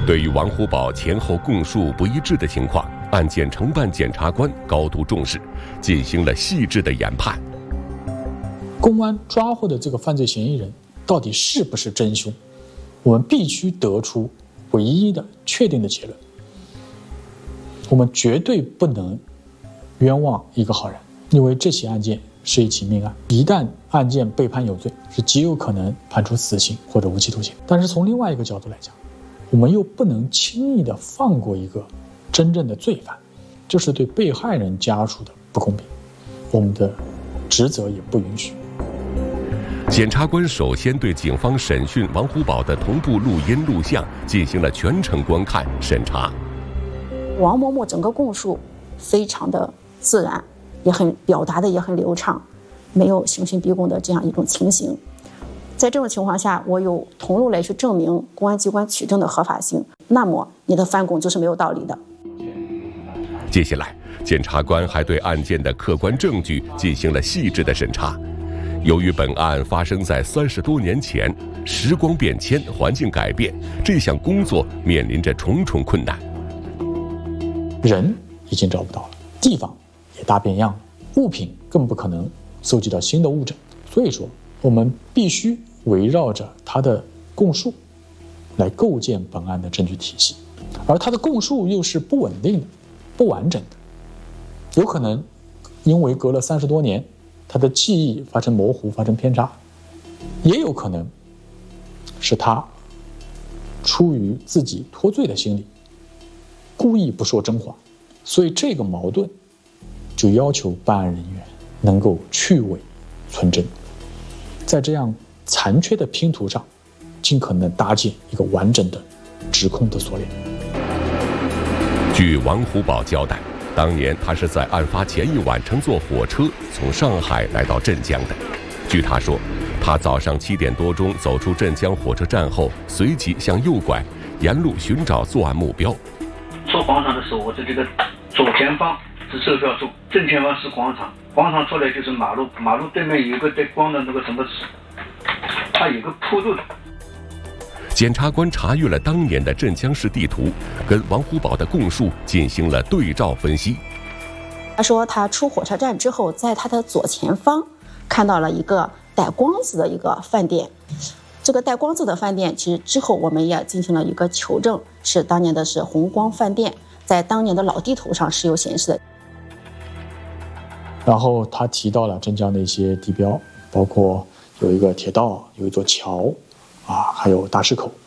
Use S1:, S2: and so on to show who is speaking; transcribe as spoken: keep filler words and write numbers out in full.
S1: 对于王虎宝前后供述不一致的情况，案件承办检察官高度重视，进行了细致的研判。
S2: 公安抓获的这个犯罪嫌疑人到底是不是真凶，我们必须得出唯一的确定的结论。我们绝对不能冤枉一个好人，因为这起案件是一起命案，一旦案件被判有罪，是极有可能判处死刑或者无期徒刑。但是从另外一个角度来讲，我们又不能轻易的放过一个真正的罪犯，这是对被害人家属的不公平，我们的职责也不允许。
S1: 检察官首先对警方审讯王虎宝的同步录音录像进行了全程观看审查。
S3: 王某某整个供述非常的自然，也很表达的也很流畅，没有刑讯逼供的这样一种情形。在这种情况下，我有同路来去证明公安机关取证的合法性，那么你的翻供就是没有道理的。
S1: 接下来，检察官还对案件的客观证据进行了细致的审查。由于本案发生在三十多年前，时光变迁，环境改变，这项工作面临着重重困难。
S2: 人已经找不到了，地方也大变样了，物品更不可能搜集到新的物证，所以说我们必须围绕着他的供述来构建本案的证据体系，而他的供述又是不稳定的、不完整的，有可能因为隔了三十多年，他的记忆发生模糊、发生偏差，也有可能是他出于自己脱罪的心理，故意不说真话，所以这个矛盾就要求办案人员能够去伪存真，在这样残缺的拼图上，尽可能搭建一个完整的指控的锁链。
S1: 据王虎宝交代，当年他是在案发前一晚乘坐火车从上海来到镇江的。据他说，他早上七点多钟走出镇江火车站后，随即向右拐，沿路寻找作案目标。
S4: 出广场的时候，我在这个左前方是售票处，正前方是广场，广场出来就是马路，马路对面有一个带光的那个什么，它有个铺路的。
S1: 检察官查阅了当年的镇江市地图，跟王虎宝的供述进行了对照分析。
S3: 他说他出火车站之后，在他的左前方看到了一个带光字的一个饭店，这个带光字的饭店其实之后我们也进行了一个求证，是当年的是红光饭店，在当年的老地图上是有显示的。
S2: 然后他提到了镇江的一些地标，包括有一个铁道，有一座桥啊，还有大石口。